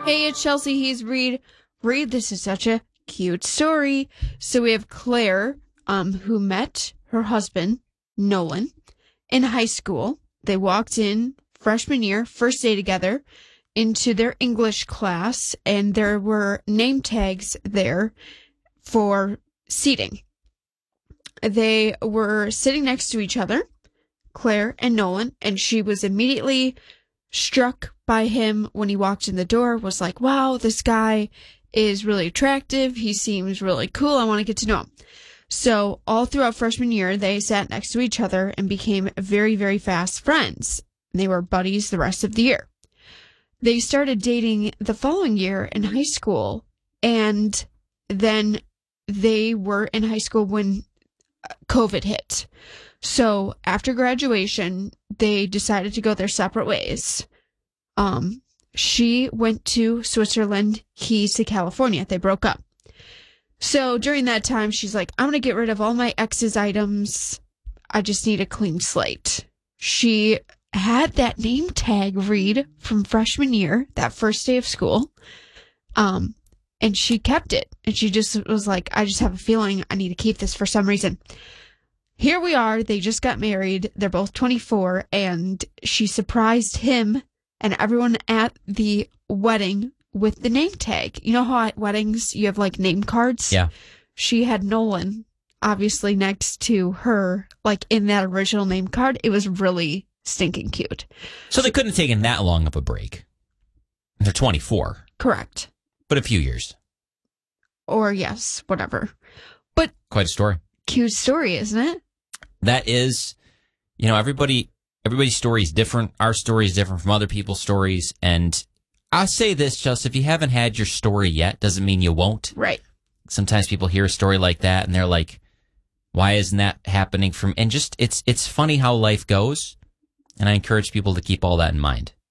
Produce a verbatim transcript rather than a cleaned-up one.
Hey, it's Chelsea. He's Reed. Reed, this is such a cute story. So we have Claire, um, who met her husband, Nolan, in high school. They walked in freshman year, first day together, into their English class, and there were name tags there for seating. They were sitting next to each other, Claire and Nolan, and she was immediately struck by him when he walked in the door, was like, wow, this guy is really attractive. He seems really cool. I want to get to know him. So all throughout freshman year, they sat next to each other and became very, very fast friends. They were buddies the rest of the year. They started dating the following year in high school, and then they were in high school when COVID hit. So after graduation, they decided to go their separate ways. Um, she went to Switzerland, he to California. They broke up. So during that time, she's like, I'm going to get rid of all my ex's items. I just need a clean slate. She had that name tag read from freshman year, that first day of school. Um, and she kept it. And she just was like, I just have a feeling I need to keep this for some reason. Here we are. They just got married. They're both twenty-four, and she surprised him and everyone at the wedding with the name tag. You know how at weddings you have like name cards? Yeah. She had Nolan obviously next to her, like in that original name card. It was really stinking cute. So they couldn't have taken that long of a break. They're twenty-four. Correct. But a few years. Or yes, whatever. But quite a story. Cute story, isn't it? That is, you know, everybody, everybody's story is different. Our story is different from other people's stories. And I'll say this, Chelsea, if you haven't had your story yet, doesn't mean you won't. Right. Sometimes people hear a story like that and they're like, why isn't that happening from, and just, it's, it's funny how life goes. And I encourage people to keep all that in mind.